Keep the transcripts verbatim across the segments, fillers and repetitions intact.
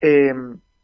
eh,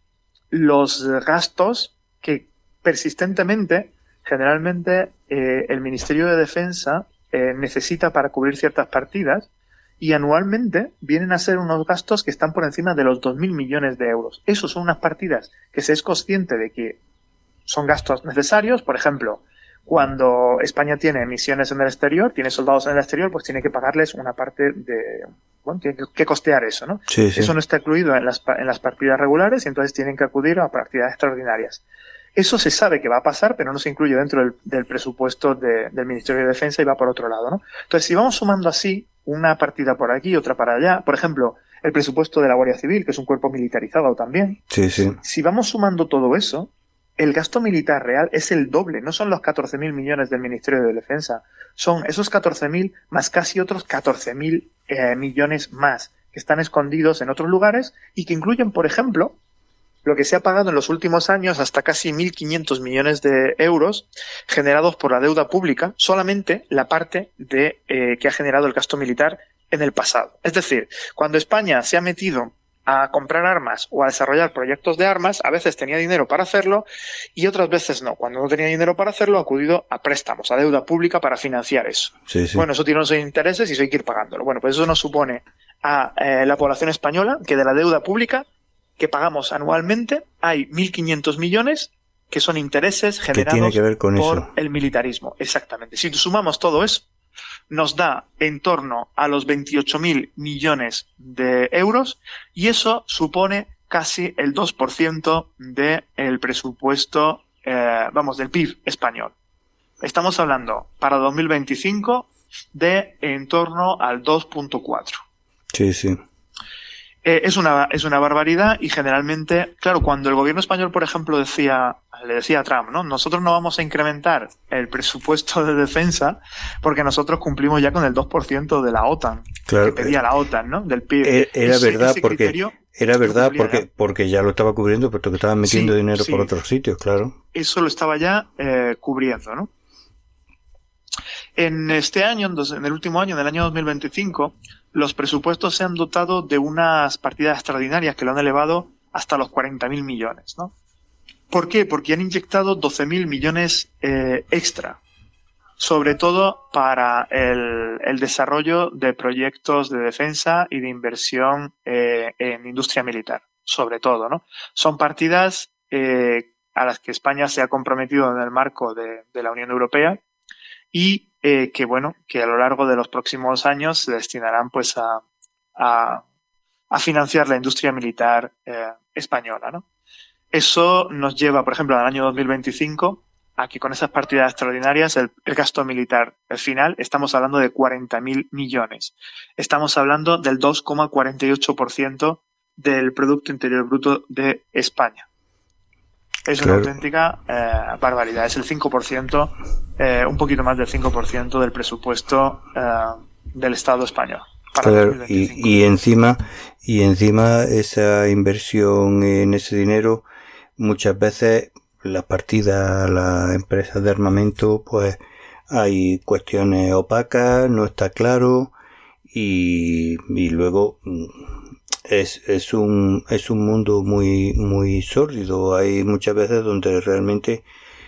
los gastos que persistentemente, generalmente, eh, el Ministerio de Defensa eh, necesita para cubrir ciertas partidas, y anualmente vienen a ser unos gastos que están por encima de los dos mil millones de euros. Esos son unas partidas que se es consciente de que son gastos necesarios. Por ejemplo, cuando España tiene misiones en el exterior, tiene soldados en el exterior, pues tiene que pagarles una parte de... Bueno, tiene que costear eso, ¿no? Sí, sí. Eso no está incluido en las, en las partidas regulares y entonces tienen que acudir a partidas extraordinarias. Eso se sabe que va a pasar, pero no se incluye dentro del, del presupuesto de, del Ministerio de Defensa y va por otro lado, ¿no? Entonces, si vamos sumando así una partida por aquí, otra para allá, por ejemplo, el presupuesto de la Guardia Civil, que es un cuerpo militarizado también. Sí, sí. Si vamos sumando todo eso, el gasto militar real es el doble. No son los catorce mil millones del Ministerio de Defensa. Son esos catorce mil más casi otros catorce mil eh, millones más que están escondidos en otros lugares y que incluyen, por ejemplo, lo que se ha pagado en los últimos años, hasta casi mil quinientos millones de euros generados por la deuda pública, solamente la parte de eh, que ha generado el gasto militar en el pasado. Es decir, cuando España se ha metido a comprar armas o a desarrollar proyectos de armas, a veces tenía dinero para hacerlo y otras veces no. Cuando no tenía dinero para hacerlo, ha acudido a préstamos, a deuda pública para financiar eso. Sí, sí. Bueno, eso tiene unos intereses y eso hay que ir pagándolo. Bueno, pues eso nos supone a eh, la población española que de la deuda pública que pagamos anualmente hay mil quinientos millones que son intereses generados tiene que ver con por eso? el militarismo. Exactamente. Si sumamos todo eso, nos da en torno a los veintiocho mil millones de euros y eso supone casi el dos por ciento del presupuesto, eh, vamos, del P I B español. Estamos hablando para dos mil veinticinco de en torno al dos punto cuatro. Sí, sí. Eh, es una es una barbaridad y generalmente, claro, cuando el gobierno español, por ejemplo, decía le decía a Trump, ¿no? Nosotros no vamos a incrementar el presupuesto de defensa porque nosotros cumplimos ya con el dos por ciento de la OTAN, claro, que pedía la OTAN, ¿no? Del P I B. Era ese, verdad ese porque era verdad porque ya. porque ya lo estaba cubriendo, porque estaban metiendo sí, dinero sí. por otros sitios, claro. Eso lo estaba ya eh, cubriendo, ¿no? En este año, en el último año, en el año dos mil veinticinco, los presupuestos se han dotado de unas partidas extraordinarias que lo han elevado hasta los cuarenta mil millones, ¿no? ¿Por qué? Porque han inyectado doce mil millones eh, extra, sobre todo para el, el desarrollo de proyectos de defensa y de inversión eh, en industria militar, sobre todo, ¿no? Son partidas eh, a las que España se ha comprometido en el marco de, de la Unión Europea y eh, que, bueno, que a lo largo de los próximos años se destinarán pues a, a, a financiar la industria militar eh, española, ¿no? Eso nos lleva, por ejemplo, al año dos mil veinticinco a que con esas partidas extraordinarias el, el gasto militar al final estamos hablando de cuarenta mil millones. Estamos hablando del dos coma cuarenta y ocho por ciento del Producto Interior Bruto de España. Es claro. Una auténtica eh, barbaridad. Es el cinco por ciento, eh, un poquito más del cinco por ciento del presupuesto eh, del Estado español. Para Claro, y, y encima y encima esa inversión en ese dinero, muchas veces las partidas, las empresas de armamento, pues hay cuestiones opacas, no está claro y, y luego es, es un es un mundo muy muy sórdido. Hay muchas veces donde realmente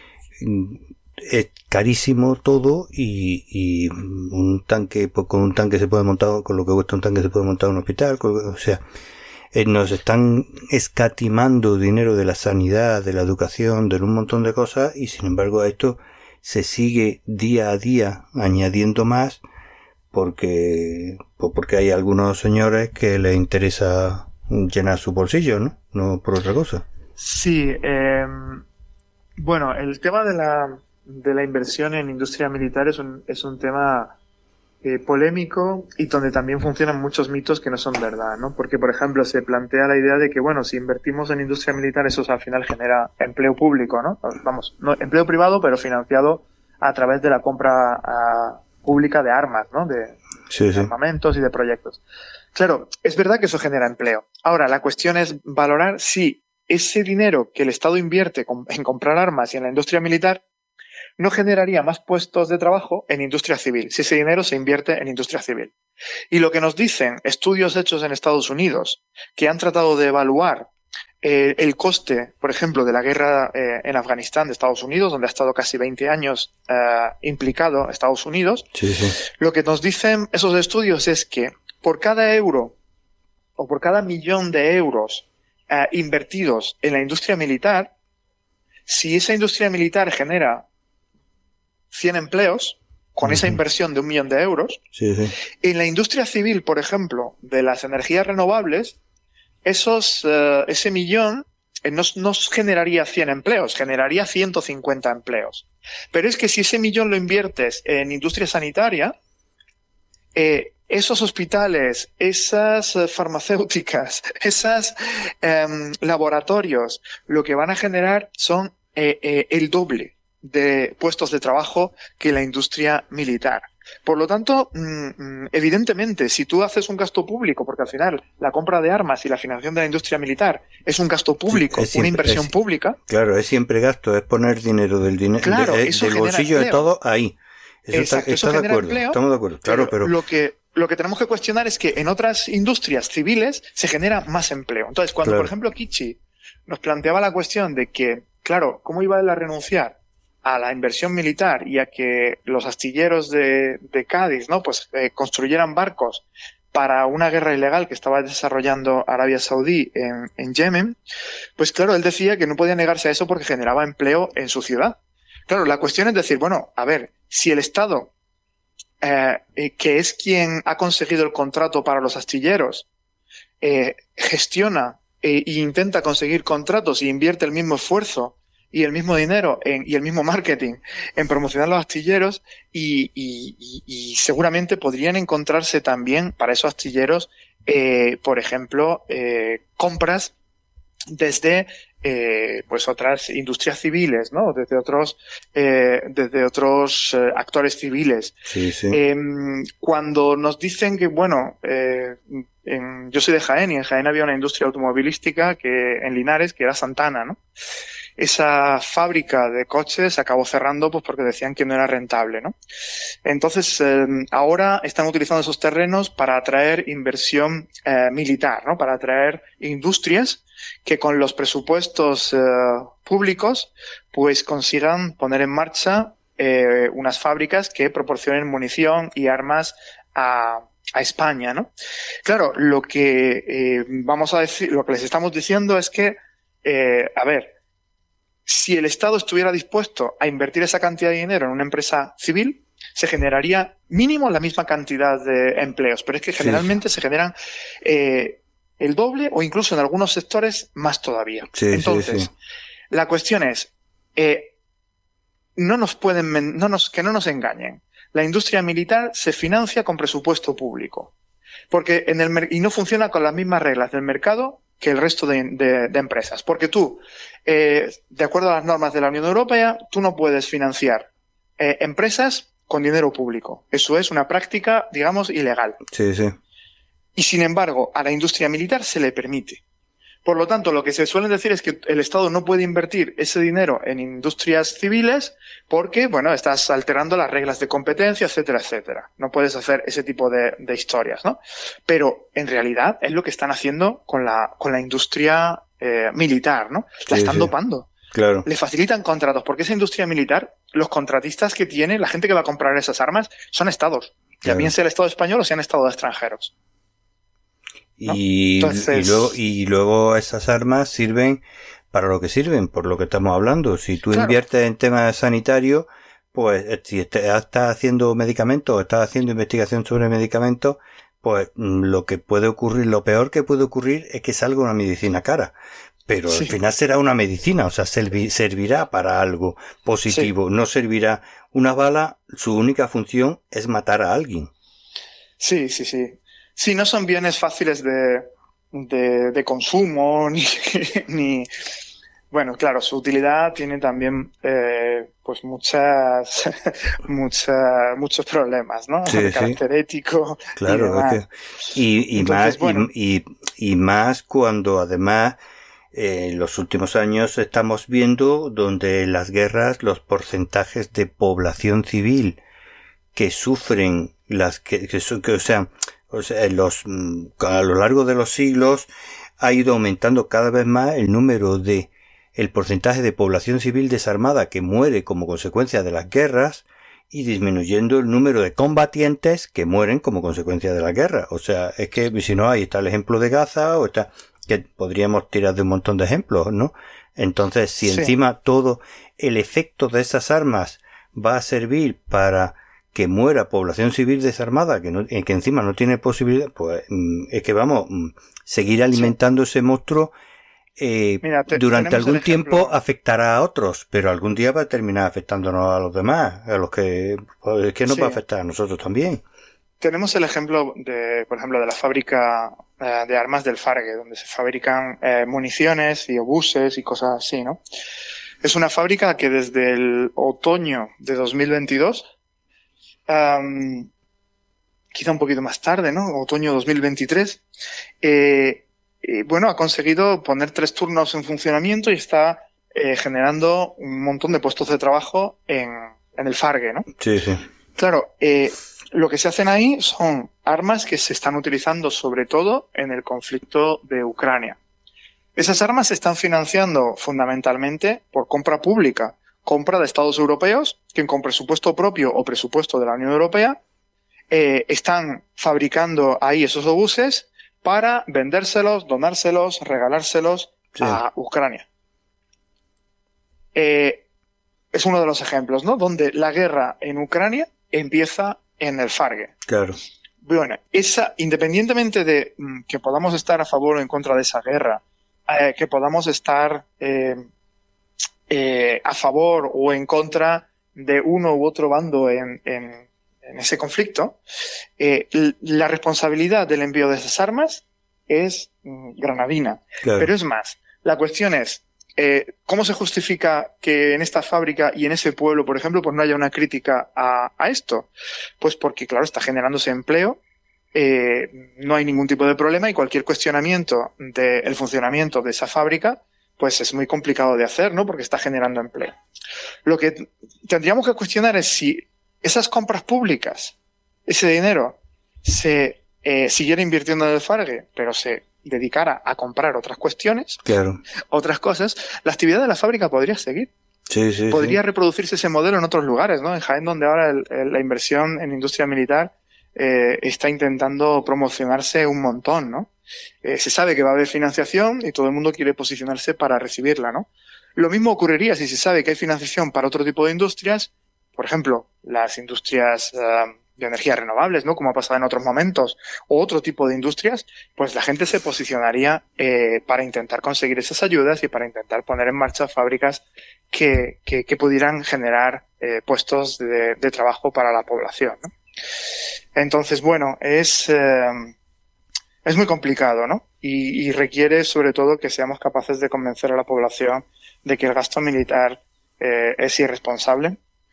es carísimo todo y, y un tanque, pues con un tanque se puede montar, con lo que cuesta un tanque se puede montar un hospital, con, o sea, eh, nos están escatimando dinero de la sanidad, de la educación, de un montón de cosas y sin embargo a esto se sigue día a día añadiendo más porque, pues porque hay algunos señores que les interesa llenar su bolsillo, ¿no? No por otra cosa. Sí, eh, bueno, el tema de la de la inversión en industria militar es un, es un tema eh, polémico y donde también funcionan muchos mitos que no son verdad, ¿no? Porque, por ejemplo, se plantea la idea de que, bueno, si invertimos en industria militar, eso al final genera empleo público, ¿no? Vamos, no, empleo privado, pero financiado a través de la compra a, pública de armas, ¿no? De, sí, sí. de armamentos y de proyectos. Claro, es verdad que eso genera empleo. Ahora, la cuestión es valorar si ese dinero que el Estado invierte en comprar armas y en la industria militar no generaría más puestos de trabajo en industria civil, si ese dinero se invierte en industria civil. Y lo que nos dicen estudios hechos en Estados Unidos, que han tratado de evaluar eh, el coste, por ejemplo, de la guerra eh, en Afganistán de Estados Unidos, donde ha estado casi veinte años eh, implicado Estados Unidos, sí, sí. Lo que nos dicen esos estudios es que por cada euro o por cada millón de euros eh, invertidos en la industria militar, si esa industria militar genera cien empleos, con uh-huh. esa inversión de un millón de euros, sí, sí. en la industria civil, por ejemplo, de las energías renovables, esos, uh, ese millón eh, no, no generaría cien empleos, generaría ciento cincuenta empleos. Pero es que si ese millón lo inviertes en industria sanitaria, eh, esos hospitales, esas uh, farmacéuticas, esos eh, laboratorios, lo que van a generar son eh, eh, el doble de puestos de trabajo que la industria militar. Por lo tanto, evidentemente, si tú haces un gasto público, porque al final la compra de armas y la financiación de la industria militar es un gasto público, sí, siempre, una inversión es, pública. Claro, es siempre gasto, es poner dinero del dinero claro, de, eso del bolsillo empleo. De todo ahí. Eso Exacto, está, eso está de acuerdo, empleo, estamos de acuerdo. Claro, pero, pero lo que lo que tenemos que cuestionar es que en otras industrias civiles se genera más empleo. Entonces, cuando claro. por ejemplo Kichi nos planteaba la cuestión de que, claro, ¿cómo iba él a renunciar a la inversión militar y a que los astilleros de, de Cádiz, ¿no? Pues eh, construyeran barcos para una guerra ilegal que estaba desarrollando Arabia Saudí en, en Yemen? Pues claro, él decía que no podía negarse a eso porque generaba empleo en su ciudad. Claro, la cuestión es decir, bueno, a ver, si el Estado, eh, eh, que es quien ha conseguido el contrato para los astilleros, eh, gestiona e intenta conseguir contratos y invierte el mismo esfuerzo y el mismo dinero en, y el mismo marketing en promocionar los astilleros y, y, y, y seguramente podrían encontrarse también para esos astilleros, eh, por ejemplo, eh, compras desde eh, pues otras industrias civiles, ¿no? Desde otros eh, desde otros eh, actores civiles. Sí, sí. Eh, cuando nos dicen que, bueno, eh, en, yo soy de Jaén y en Jaén había una industria automovilística que en Linares que era Santana, ¿no? Esa fábrica de coches acabó cerrando pues porque decían que no era rentable, ¿no? Entonces, eh, ahora están utilizando esos terrenos para atraer inversión eh, militar, ¿no? Para atraer industrias que con los presupuestos eh, públicos pues consigan poner en marcha eh, unas fábricas que proporcionen munición y armas a a España, ¿no? Claro, lo que eh, vamos a decir, lo que les estamos diciendo es que, eh, a ver, si el Estado estuviera dispuesto a invertir esa cantidad de dinero en una empresa civil, se generaría mínimo la misma cantidad de empleos, pero es que generalmente sí. se generan eh, el doble o incluso en algunos sectores más todavía. Sí, Entonces, sí, sí. la cuestión es, eh, no nos pueden, no nos, que no nos engañen. La industria militar se financia con presupuesto público, porque en el y no funciona con las mismas reglas del mercado que el resto de, de, de empresas. Porque tú, eh, de acuerdo a las normas de la Unión Europea, tú no puedes financiar eh, empresas con dinero público. Eso es una práctica, digamos, ilegal. Sí, sí. Y sin embargo, a la industria militar se le permite. Por lo tanto, lo que se suele decir es que el Estado no puede invertir ese dinero en industrias civiles porque, bueno, estás alterando las reglas de competencia, etcétera, etcétera. No puedes hacer ese tipo de, de historias, ¿no? Pero, en realidad, es lo que están haciendo con la, con la industria eh, militar, ¿no? La sí, están sí. dopando. Claro. Le facilitan contratos, porque esa industria militar, los contratistas que tiene, la gente que va a comprar esas armas, son estados. Ya bien sea el Estado español o sean estados extranjeros. ¿No? Y, Entonces... y, luego, y luego esas armas sirven para lo que sirven, por lo que estamos hablando. Si tú claro. inviertes en temas sanitarios, pues si estás haciendo medicamentos o estás haciendo investigación sobre medicamentos, pues lo que puede ocurrir, lo peor que puede ocurrir es que salga una medicina cara. Pero sí. al final será una medicina, o sea, servi- servirá para algo positivo. Sí. No servirá una bala, su única función es matar a alguien. Sí, sí, sí. Sí, no son bienes fáciles de, de, de consumo, ni, ni... Bueno, claro, su utilidad tiene también eh, pues muchas, muchas, muchos problemas, ¿no? Sí, de carácter sí. ético. Claro, y, es que, y, y Entonces, más, bueno. y, y, y más cuando además eh, en los últimos años estamos viendo donde las guerras, los porcentajes de población civil que sufren las que, que, que o sea, O sea, los, a lo largo de los siglos ha ido aumentando cada vez más el número de el porcentaje de población civil desarmada que muere como consecuencia de las guerras y disminuyendo el número de combatientes que mueren como consecuencia de la guerra. O sea, es que si no, ahí está el ejemplo de Gaza, o está, que podríamos tirar de un montón de ejemplos, ¿no? Entonces, si sí. encima todo el efecto de esas armas va a servir para que muera población civil desarmada, que, no, que encima no tiene posibilidad, pues es que vamos, seguir alimentando sí. ese monstruo Eh, Mira, te, durante algún tiempo afectará a otros, pero algún día va a terminar afectándonos a los demás, a los que, pues, es que nos sí. va a afectar a nosotros también. Tenemos el ejemplo de, por ejemplo, de la fábrica eh, de armas del Fargue, donde se fabrican eh, municiones y obuses y cosas así, ¿no? Es una fábrica que desde el otoño de dos mil veintidós, um, quizá un poquito más tarde, ¿no? Otoño dos mil veintitrés, eh, Y bueno, ha conseguido poner tres turnos en funcionamiento y está eh, generando un montón de puestos de trabajo en, en el Fargue, ¿no? Sí, sí. Claro, eh, lo que se hacen ahí son armas que se están utilizando sobre todo en el conflicto de Ucrania. Esas armas se están financiando fundamentalmente por compra pública, compra de Estados europeos, que con presupuesto propio o presupuesto de la Unión Europea eh, están fabricando ahí esos obuses para vendérselos, donárselos, regalárselos sí. a Ucrania. Eh, es uno de los ejemplos, ¿no? Donde la guerra en Ucrania empieza en el Fargue. Claro. Bueno, esa, independientemente de mm, que podamos estar a favor o en contra de esa guerra, eh, que podamos estar eh, eh, a favor o en contra de uno u otro bando en, en en ese conflicto, eh, la responsabilidad del envío de esas armas es mm, granadina. Claro. Pero es más, la cuestión es, eh, ¿cómo se justifica que en esta fábrica y en ese pueblo, por ejemplo, pues no haya una crítica a, a esto? Pues porque, claro, está generándose empleo, eh, no hay ningún tipo de problema y cualquier cuestionamiento del funcionamiento de esa fábrica, pues es muy complicado de hacer, ¿no? Porque está generando empleo. Lo que tendríamos que cuestionar es si esas compras públicas, ese dinero, se eh, siguiera invirtiendo en el Fargue, pero se dedicara a comprar otras cuestiones, claro. otras cosas, la actividad de la fábrica podría seguir. Sí, sí, podría sí. reproducirse ese modelo en otros lugares, ¿no? En Jaén, donde ahora el, el, la inversión en industria militar eh, está intentando promocionarse un montón, ¿no? Eh, se sabe que va a haber financiación y todo el mundo quiere posicionarse para recibirla, ¿no? Lo mismo ocurriría si se sabe que hay financiación para otro tipo de industrias, por ejemplo, las industrias uh, de energías renovables, ¿no? Como ha pasado en otros momentos, o otro tipo de industrias, pues la gente se posicionaría eh, para intentar conseguir esas ayudas y para intentar poner en marcha fábricas que, que, que pudieran generar eh, puestos de, de trabajo para la población, ¿no? Entonces, bueno, es, eh, es muy complicado, ¿no? Y, y requiere, sobre todo, que seamos capaces de convencer a la población de que el gasto militar eh, es irresponsable.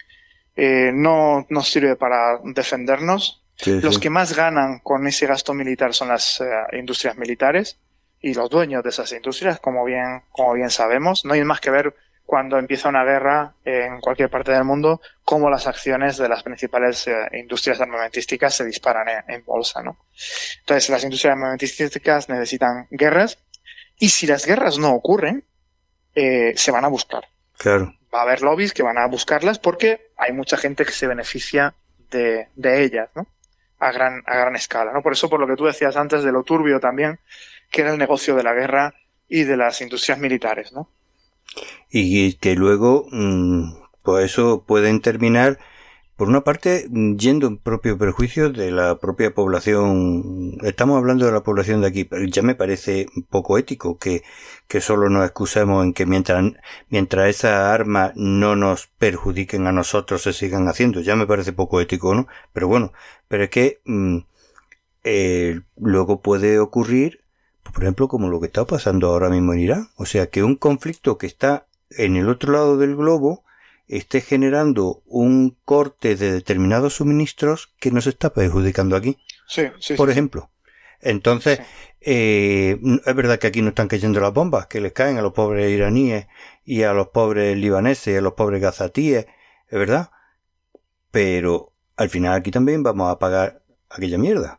Eh, no nos sirve para defendernos. Sí, los sí. que más ganan con ese gasto militar son las uh, industrias militares y los dueños de esas industrias, como bien, como bien sabemos. No hay más que ver cuando empieza una guerra en cualquier parte del mundo, cómo las acciones de las principales uh, industrias armamentísticas se disparan en, en bolsa, ¿no? Entonces, las industrias armamentísticas necesitan guerras y si las guerras no ocurren, eh, se van a buscar. Claro. Va a haber lobbies que van a buscarlas porque hay mucha gente que se beneficia de, de ellas, ¿no? A gran, a gran escala, ¿no? Por eso, por lo que tú decías antes de lo turbio también, que era el negocio de la guerra y de las industrias militares, ¿no? Y que luego, pues eso pueden terminar, por una parte, yendo en propio perjuicio de la propia población. Estamos hablando de la población de aquí, pero ya me parece poco ético que, que solo nos excusemos en que mientras, mientras esas armas no nos perjudiquen a nosotros se sigan haciendo. Ya me parece poco ético, ¿no? Pero bueno, pero es que mm, eh, luego puede ocurrir, por ejemplo, como lo que está pasando ahora mismo en Irán. O sea, que un conflicto que está en el otro lado del globo esté generando un corte de determinados suministros que nos está perjudicando aquí. Sí, sí, por sí, ejemplo. Entonces, sí. eh, es verdad que aquí no están cayendo las bombas que les caen a los pobres iraníes y a los pobres libaneses y a los pobres gazatíes, es verdad. Pero al final aquí también vamos a pagar aquella mierda.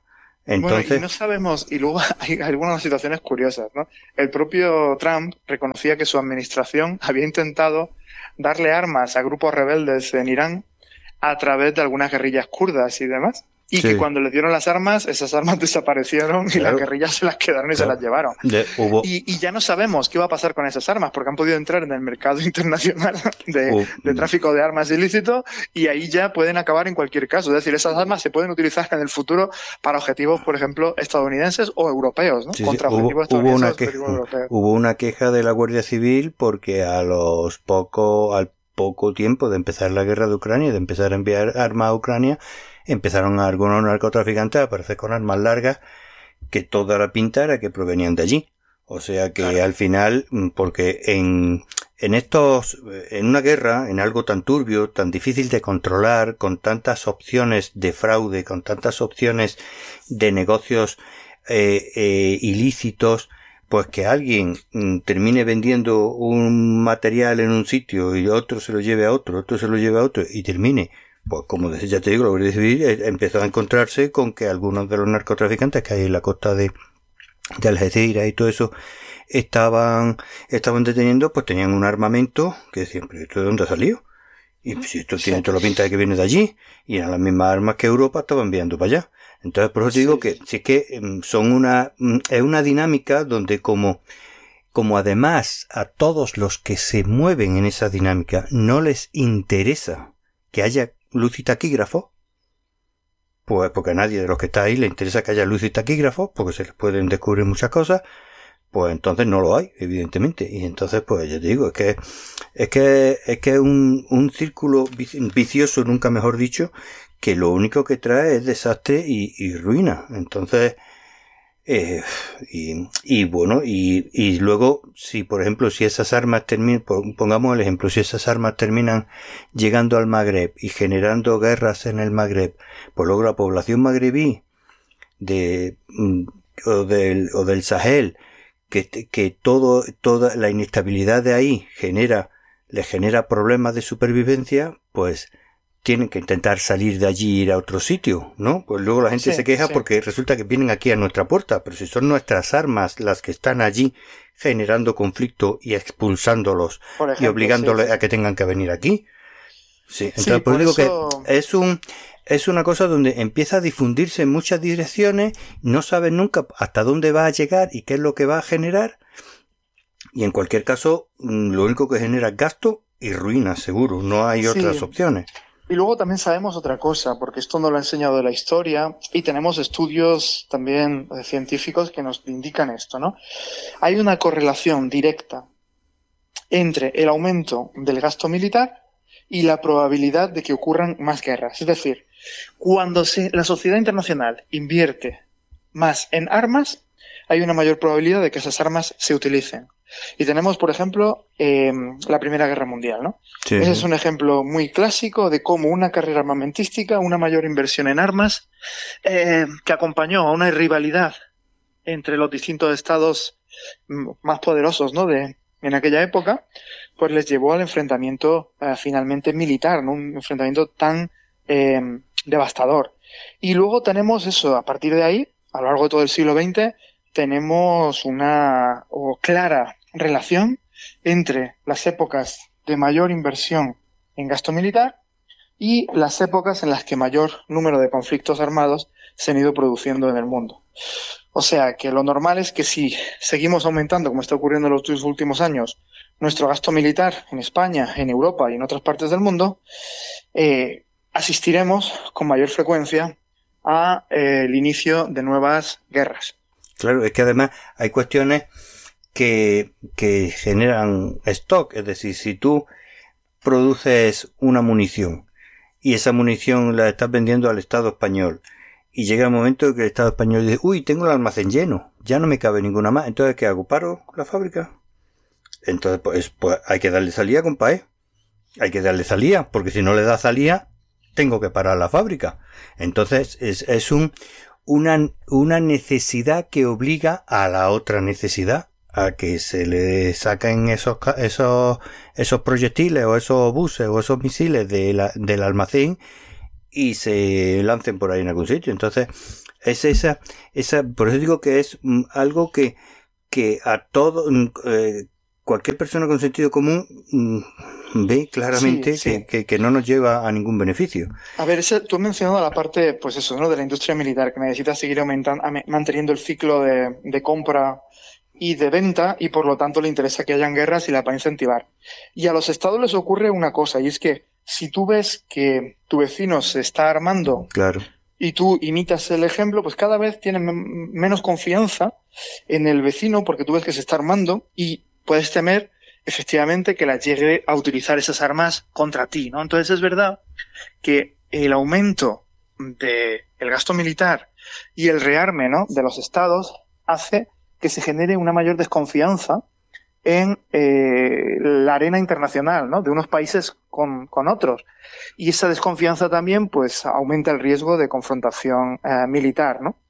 Entonces, bueno, y no sabemos, y luego hay algunas situaciones curiosas, ¿no? El propio Trump reconocía que su administración había intentado darle armas a grupos rebeldes en Irán a través de algunas guerrillas kurdas y demás. Y sí. que cuando les dieron las armas, esas armas desaparecieron y claro. las guerrillas se las quedaron y claro. se las llevaron. De, hubo... y, y ya no sabemos qué va a pasar con esas armas, porque han podido entrar en el mercado internacional de, uh, de tráfico de armas ilícito y ahí ya pueden acabar en cualquier caso. Es decir, esas armas se pueden utilizar en el futuro para objetivos, por ejemplo, estadounidenses o europeos, ¿no? Sí, Contra sí. objetivos hubo, estadounidenses hubo una o objetivos queja, europeos. Hubo una queja de la Guardia Civil porque a los poco, al poco tiempo de empezar la guerra de Ucrania, de empezar a enviar armas a Ucrania, empezaron a algunos narcotraficantes a aparecer con armas largas que toda la pinta era que provenían de allí. O sea que claro. al final, porque en, en estos, en una guerra, en algo tan turbio, tan difícil de controlar, con tantas opciones de fraude, con tantas opciones de negocios eh, eh, ilícitos, pues que alguien mm, termine vendiendo un material en un sitio y otro se lo lleve a otro, otro se lo lleve a otro y termine, pues como ya te digo, la Guardia Civil empezó a encontrarse con que algunos de los narcotraficantes que hay en la costa de, de Algeciras y todo eso estaban, estaban deteniendo, pues tenían un armamento que decían, pero ¿esto de dónde ha salido? Y pues, si esto tiene toda la pinta de que viene de allí, y eran las mismas armas que Europa estaba enviando para allá. Entonces, por eso te digo sí, que sí. si es que son una, es una dinámica donde como, como además a todos los que se mueven en esa dinámica no les interesa que haya luz y taquígrafo, pues porque a nadie de los que está ahí le interesa que haya luz y taquígrafo, porque se les pueden descubrir muchas cosas, pues entonces no lo hay, evidentemente. Y entonces, pues ya te digo, es que es que es que es un, un círculo vicioso, nunca mejor dicho, que lo único que trae es desastre y, y ruina. Entonces, eh, y, y bueno, y, y luego, si por ejemplo, si esas armas terminan, pongamos el ejemplo, si esas armas terminan llegando al Magreb y generando guerras en el Magreb, pues luego la población magrebí de, o del, o del Sahel, que, que todo, toda la inestabilidad de ahí genera, le genera problemas de supervivencia, pues tienen que intentar salir de allí y ir a otro sitio, ¿no? Pues luego la gente sí, se queja sí. porque resulta que vienen aquí a nuestra puerta, pero si son nuestras armas las que están allí generando conflicto y expulsándolos ejemplo, y obligándoles sí, sí. a que tengan que venir aquí. Sí, entonces sí, pues digo eso... que es un es una cosa donde empieza a difundirse en muchas direcciones, no sabes nunca hasta dónde va a llegar y qué es lo que va a generar, y en cualquier caso lo único que genera es gasto y ruina, seguro, no hay sí. otras opciones. Y luego también sabemos otra cosa, porque esto nos lo ha enseñado la historia, y tenemos estudios también científicos que nos indican esto, ¿no? Hay una correlación directa entre el aumento del gasto militar y la probabilidad de que ocurran más guerras. Es decir, cuando se, la sociedad internacional invierte más en armas, hay una mayor probabilidad de que esas armas se utilicen. Y tenemos, por ejemplo, eh, la Primera Guerra Mundial, ¿no? Sí, Ese sí. es un ejemplo muy clásico de cómo una carrera armamentística, una mayor inversión en armas, eh, que acompañó a una rivalidad entre los distintos estados más poderosos, ¿no? de en aquella época, pues les llevó al enfrentamiento eh, finalmente militar, ¿no? Un enfrentamiento tan eh, devastador. Y luego tenemos eso, a partir de ahí, a lo largo de todo el siglo veinte, tenemos una o clara relación entre las épocas de mayor inversión en gasto militar y las épocas en las que mayor número de conflictos armados se han ido produciendo en el mundo. O sea, que lo normal es que si seguimos aumentando, como está ocurriendo en los últimos años, nuestro gasto militar en España, en Europa y en otras partes del mundo, eh, asistiremos con mayor frecuencia a eh, el inicio de nuevas guerras. Claro, es que además hay cuestiones que, que generan stock, es decir, si tú produces una munición y esa munición la estás vendiendo al Estado español y llega el momento que el Estado español dice, uy, tengo el almacén lleno, ya no me cabe ninguna más, entonces ¿qué hago? ¿Paro la fábrica? Entonces pues, pues hay que darle salida, compadre, hay que darle salida, porque si no le da salida tengo que parar la fábrica. Entonces es, es un Una, una necesidad que obliga a la otra necesidad, a que se le saquen esos, esos, esos proyectiles o esos buses o esos misiles de la, del almacén y se lancen por ahí en algún sitio. Entonces, Es esa, esa, por eso digo que es mm, algo que, que a todo, mm, eh, cualquier persona con sentido común mm, ve claramente Sí, sí. que, que, que no nos lleva a ningún beneficio. A ver, ese, tú has mencionado la parte, pues eso, ¿no? De la industria militar, que necesita seguir aumentando, am- manteniendo el ciclo de, de compra y de venta, y por lo tanto le interesa que hayan guerras y la va a incentivar. Y a los estados les ocurre una cosa, y es que si tú ves que tu vecino se está armando Claro. y tú imitas el ejemplo, pues cada vez tienes men- menos confianza en el vecino porque tú ves que se está armando y puedes temer efectivamente que la llegue a utilizar esas armas contra ti, ¿no? Entonces es verdad que el aumento del gasto militar y el rearme, ¿no?, de los estados hace que se genere una mayor desconfianza en eh, la arena internacional, ¿no?, de unos países con, con otros. Y esa desconfianza también pues aumenta el riesgo de confrontación eh, militar, ¿no?